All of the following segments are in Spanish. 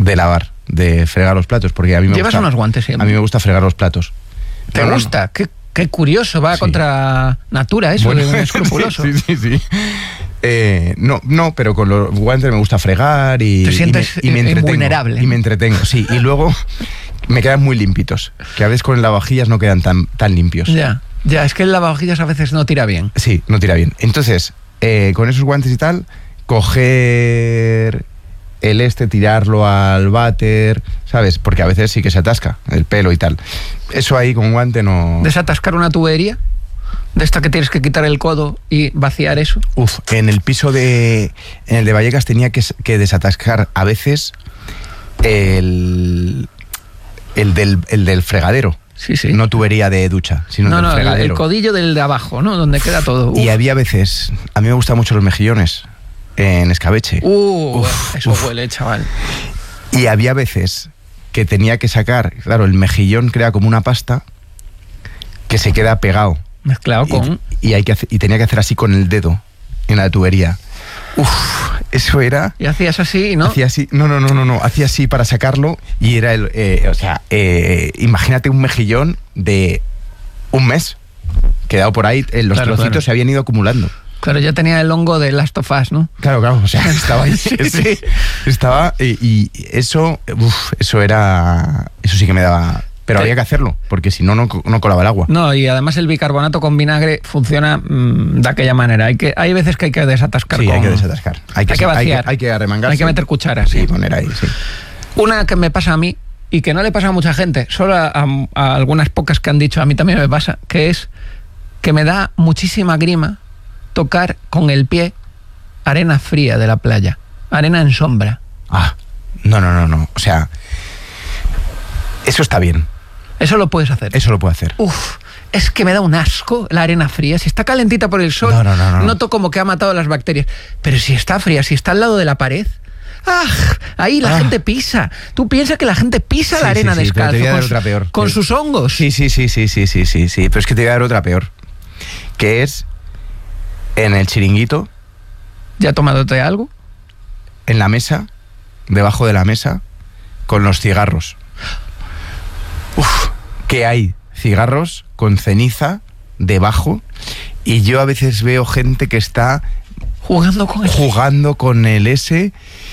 de lavar, de fregar los platos, porque a mí me Llevas gusta... unos guantes siempre. A mí me gusta fregar los platos. ¿Te gusta? No. Qué curioso, va contra natura eso, de un escrupuloso. Sí. No, pero con los guantes me gusta fregar y... Te sientes y me entretengo, vulnerable. Y me entretengo, sí. Y luego me quedan muy limpitos, que a veces con el lavavajillas no quedan tan limpios. Ya, es que el lavavajillas a veces no tira bien. Sí, no tira bien. Entonces, con esos guantes y tal, coger tirarlo al váter, ¿sabes? Porque a veces sí que se atasca el pelo y tal. Eso ahí con guante no... ¿Desatascar una tubería? ¿De esta que tienes que quitar el codo y vaciar eso? En el piso en el de Vallecas tenía que desatascar a veces el del fregadero. Sí. No tubería de ducha, sino del fregadero. El codillo del de abajo, ¿no? Donde queda todo. Y había veces... A mí me gustan mucho los mejillones en escabeche. Eso huele, chaval. Y había veces que tenía que sacar... Claro, el mejillón crea como una pasta que se queda pegado. Mezclado con... Y tenía que hacer así con el dedo en la tubería. Eso era... Y hacías así, ¿no? Hacía así, no. Hacía así para sacarlo y era imagínate un mejillón de un mes quedado por ahí, los trocitos se habían ido acumulando. Claro, ya tenía el hongo de Last of Us, ¿no? Claro, o sea, estaba ahí. Sí. Estaba, y eso sí que me daba... Pero había que hacerlo, porque si no colaba el agua. No, y además el bicarbonato con vinagre funciona de aquella manera. Hay veces que hay que desatascar. Sí, hay que desatascar. Hay que vaciar. Hay que arremangarse. Hay que meter cucharas. Sí, poner ahí, sí. Una que me pasa a mí, y que no le pasa a mucha gente, solo a algunas pocas que han dicho, a mí también me pasa, que es que me da muchísima grima tocar con el pie arena fría de la playa. Arena en sombra. No. O sea, eso está bien. Eso lo puedes hacer. Eso lo puedo hacer. Es que me da un asco la arena fría. Si está calentita por el sol, noto como que ha matado las bacterias. Pero si está fría, si está al lado de la pared, ahí la gente pisa. Tú piensas que la gente pisa la arena descalzo. Te voy a dar otra peor. Con sus hongos. Sí. Pero es que te voy a dar otra peor. Que es en el chiringuito. ¿Ya tomándote algo? En la mesa, debajo de la mesa, con los cigarros. Que hay cigarros con ceniza debajo y yo a veces veo gente que está jugando con el S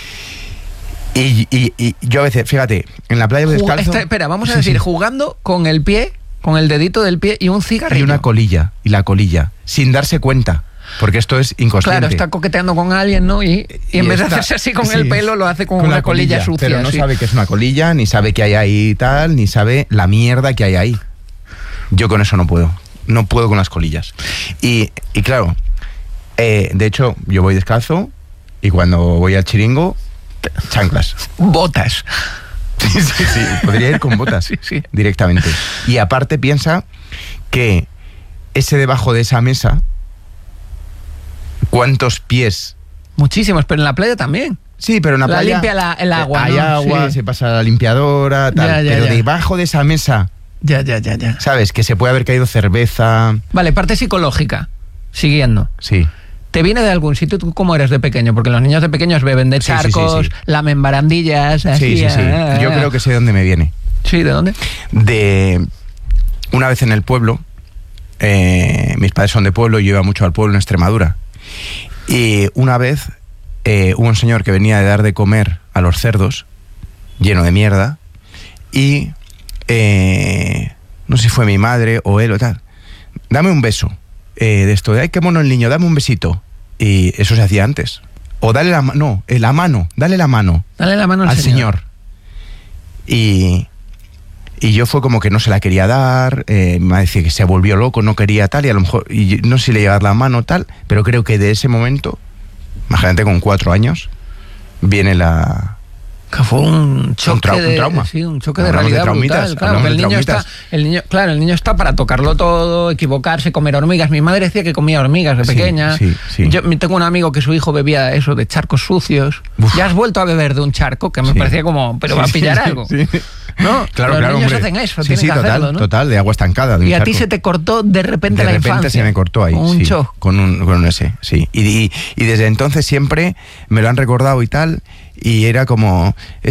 y yo a veces, fíjate, en la playa descalzo... Espera, vamos a decir, jugando con el pie, con el dedito del pie y un cigarrillo. Y una colilla, sin darse cuenta. Porque esto es inconsciente. Claro, está coqueteando con alguien, ¿no? Y en vez de hacerse así con el pelo, lo hace con una colilla sucia. Pero no sabe que es una colilla, ni sabe que hay ahí tal, ni sabe la mierda que hay ahí. Yo con eso no puedo. No puedo con las colillas. Y claro, de hecho, yo voy descalzo y cuando voy al chiringo, chanclas. Botas. Sí. Podría ir con botas directamente. Y aparte piensa que ese debajo de esa mesa... ¿Cuántos pies? Muchísimos, pero en la playa también. Sí, pero en la playa... limpia el agua, hay agua, se pasa la limpiadora, tal. Pero debajo de esa mesa... Ya. ¿Sabes? Que se puede haber caído cerveza... Vale, parte psicológica. Siguiendo. Sí. ¿Te viene de algún sitio? ¿Tú cómo eras de pequeño? Porque los niños de pequeños beben de charcos, lamen barandillas... Sí. Yo creo que sé de dónde me viene. ¿Sí? ¿De dónde? De... Una vez en el pueblo... mis padres son de pueblo y yo iba mucho al pueblo en Extremadura. Y una vez hubo un señor que venía de dar de comer a los cerdos, lleno de mierda, y no sé si fue mi madre o él o tal, dame un beso, de esto, de ay, qué mono el niño, dame un besito. Y eso se hacía antes. O dale la mano al señor. Y yo fue como que no se la quería dar, me decía que se volvió loco, no quería tal, y a lo mejor, y no sé si le iba a dar la mano tal, pero creo que de ese momento, imagínate con 4 años, viene la... Que fue un choque un trauma. Sí, un choque de realidad brutal. Claro, que el niño está para tocarlo todo, equivocarse, comer hormigas. Mi madre decía que comía hormigas de pequeña. Sí. Yo tengo un amigo que su hijo bebía eso de charcos sucios. Ya has vuelto a beber de un charco, que me parecía como, pero va a pillar algo. Sí. ¿No? Claro, los niños hombre. hacen eso, tienen que hacerlo, ¿no? Total, de agua estancada. Y a ti se te cortó de repente la infancia. De repente se me cortó ahí, con un S, sí. Y desde entonces siempre me lo han recordado y tal, y era como...